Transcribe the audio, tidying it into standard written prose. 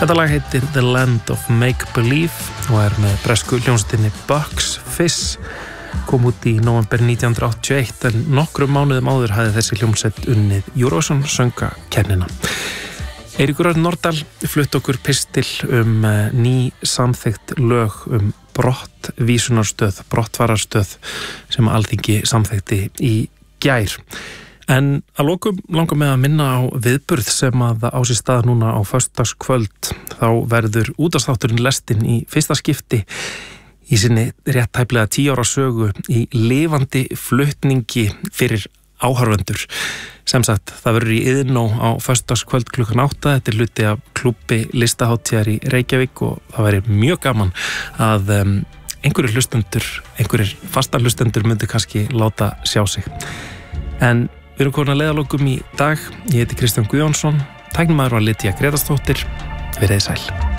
Þetta lag heitir The Land of Make Believe og með bresku hljómsveitinni Bucks Fizz, kom út í nóvember 1981 en nokkrum mánuðum áður hafði þessi hljómsveit unnið Eurovision söngakennina. Eiríkur Örn Norðdahl flutti okkur pistil ný samþykkt lög brottfararstöð sem Alþingi samþykkti í gær. En að lokum langar mig að minna á viðburð sem að á sér stað núna á föstudagskvöld. Þá verður útvarpsþátturinn Lestin í fyrsta skipti í sinni rétt tæplega 10 ára sögu í lifandi flutningi fyrir áhorfendur. Sem sagt, það verður í Iðnó á föstudagskvöld klukkan 8. Þetta hluti af klúbbi listahátíðar í Reykjavík og það væri mjög gaman að einhverjir fasta hlustendur myndi kannski láta sjá sig. En við erum komin að leiðalokum í dag. Ég heiti Kristján Guðjónsson, tæknimaður var Lydia Gretarsdóttir. Verið sæl.